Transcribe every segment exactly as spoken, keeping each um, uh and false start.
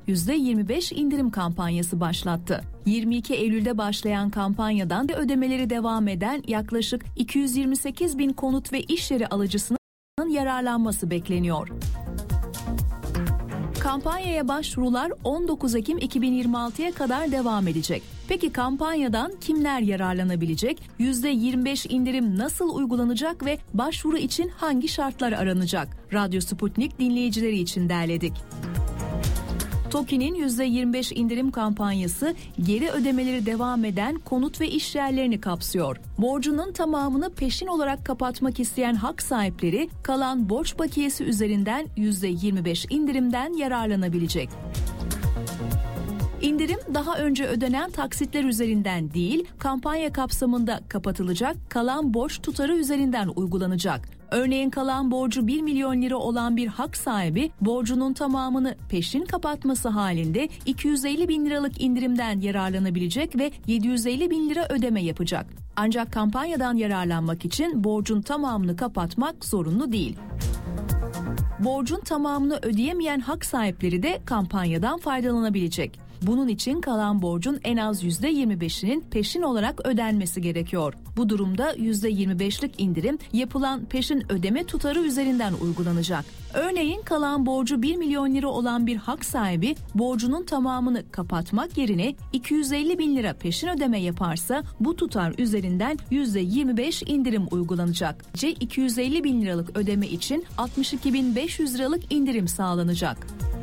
yüzde yirmi beş indirim kampanyası başlattı. yirmi iki Eylül'de başlayan kampanyadan ödemeleri devam eden yaklaşık iki yüz yirmi sekiz bin konut ve iş yeri alıcısının yararlanması bekleniyor. Kampanyaya başvurular on dokuz Ekim iki bin yirmi altıya kadar devam edecek. Peki kampanyadan kimler yararlanabilecek? yüzde yirmi beş indirim nasıl uygulanacak ve başvuru için hangi şartlar aranacak? Radyo Sputnik dinleyicileri için derledik. TOKİ'nin yüzde yirmi beş indirim kampanyası geri ödemeleri devam eden konut ve iş yerlerini kapsıyor. Borcunun tamamını peşin olarak kapatmak isteyen hak sahipleri kalan borç bakiyesi üzerinden yüzde yirmi beş indirimden yararlanabilecek. İndirim daha önce ödenen taksitler üzerinden değil, kampanya kapsamında kapatılacak kalan borç tutarı üzerinden uygulanacak. Örneğin kalan borcu bir milyon lira olan bir hak sahibi borcunun tamamını peşin kapatması halinde iki yüz elli bin liralık indirimden yararlanabilecek ve yedi yüz elli bin lira ödeme yapacak. Ancak kampanyadan yararlanmak için borcun tamamını kapatmak zorunlu değil. Borcun tamamını ödeyemeyen hak sahipleri de kampanyadan faydalanabilecek. Bunun için kalan borcun en az yüzde yirmi beşinin peşin olarak ödenmesi gerekiyor. Bu durumda yüzde yirmi beşlik indirim yapılan peşin ödeme tutarı üzerinden uygulanacak. Örneğin kalan borcu bir milyon lira olan bir hak sahibi borcunun tamamını kapatmak yerine iki yüz elli bin lira peşin ödeme yaparsa bu tutar üzerinden yüzde yirmi beş indirim uygulanacak. C iki yüz elli bin liralık ödeme için altmış iki bin beş yüz liralık indirim sağlanacak.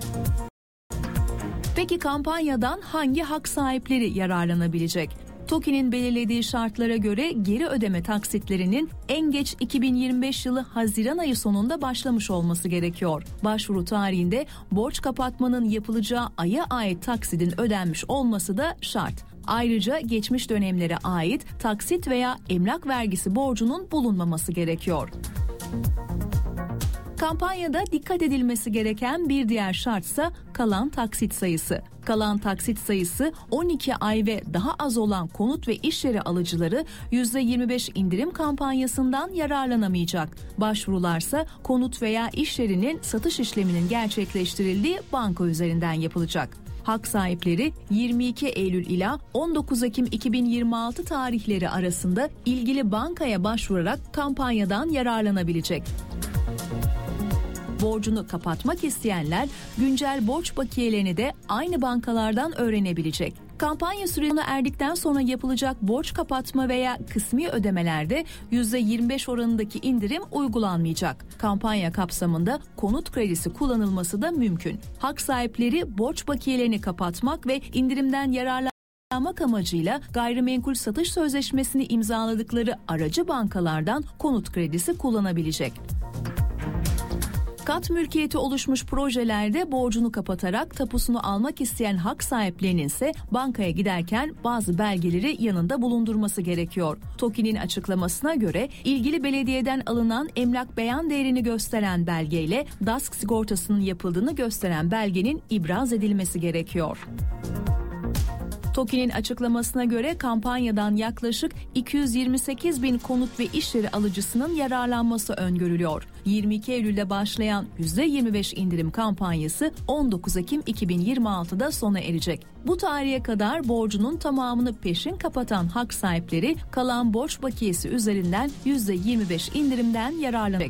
Peki kampanyadan hangi hak sahipleri yararlanabilecek? TOKİ'nin belirlediği şartlara göre geri ödeme taksitlerinin en geç iki bin yirmi beş yılı Haziran ayı sonunda başlamış olması gerekiyor. Başvuru tarihinde borç kapatmanın yapılacağı aya ait taksidin ödenmiş olması da şart. Ayrıca geçmiş dönemlere ait taksit veya emlak vergisi borcunun bulunmaması gerekiyor. Kampanyada dikkat edilmesi gereken bir diğer şartsa kalan taksit sayısı. Kalan taksit sayısı on iki ay ve daha az olan konut ve iş yeri alıcıları yüzde yirmi beş indirim kampanyasından yararlanamayacak. Başvurularsa konut veya iş yerinin satış işleminin gerçekleştirildiği banka üzerinden yapılacak. Hak sahipleri yirmi iki Eylül ila on dokuz Ekim iki bin yirmi altı tarihleri arasında ilgili bankaya başvurarak kampanyadan yararlanabilecek. Borcunu kapatmak isteyenler güncel borç bakiyelerini de aynı bankalardan öğrenebilecek. Kampanya süresine erdikten sonra yapılacak borç kapatma veya kısmi ödemelerde yüzde yirmi beş oranındaki indirim uygulanmayacak. Kampanya kapsamında konut kredisi kullanılması da mümkün. Hak sahipleri borç bakiyelerini kapatmak ve indirimden yararlanmak amacıyla gayrimenkul satış sözleşmesini imzaladıkları aracı bankalardan konut kredisi kullanabilecek. Kat mülkiyeti oluşmuş projelerde borcunu kapatarak tapusunu almak isteyen hak sahiplerinin ise bankaya giderken bazı belgeleri yanında bulundurması gerekiyor. TOKİ'nin açıklamasına göre ilgili belediyeden alınan emlak beyan değerini gösteren belgeyle DASK sigortasının yapıldığını gösteren belgenin ibraz edilmesi gerekiyor. TOKİ'nin açıklamasına göre kampanyadan yaklaşık iki yüz yirmi sekiz bin konut ve iş yeri alıcısının yararlanması öngörülüyor. yirmi iki Eylül'de başlayan yüzde yirmi beş indirim kampanyası on dokuz Ekim iki bin yirmi altıda sona erecek. Bu tarihe kadar borcunun tamamını peşin kapatan hak sahipleri kalan borç bakiyesi üzerinden yüzde yirmi beş indirimden yararlanacak.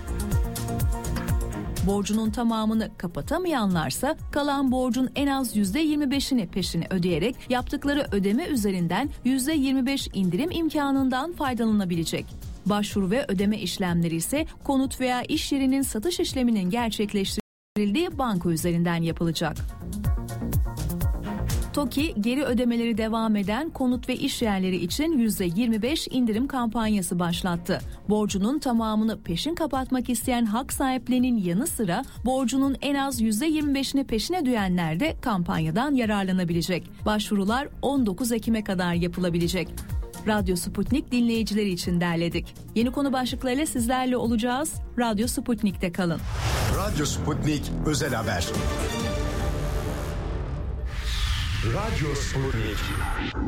Borcunun tamamını kapatamayanlarsa kalan borcun en az yüzde yirmi beşini peşini ödeyerek yaptıkları ödeme üzerinden yüzde yirmi beş indirim imkanından faydalanabilecek. Başvuru ve ödeme işlemleri ise konut veya iş yerinin satış işleminin gerçekleştirildiği banka üzerinden yapılacak. TOKİ geri ödemeleri devam eden konut ve iş yerleri için yüzde yirmi beş indirim kampanyası başlattı. Borcunun tamamını peşin kapatmak isteyen hak sahiplerinin yanı sıra borcunun en az yüzde yirmi beşini peşine ödeyenler de kampanyadan yararlanabilecek. Başvurular on dokuz Ekim'e kadar yapılabilecek. Radyo Sputnik dinleyicileri için derledik. Yeni konu başlıklarıyla sizlerle olacağız. Radyo Sputnik'te kalın. Radyo Sputnik Özel Haber. Radyo Sputnik.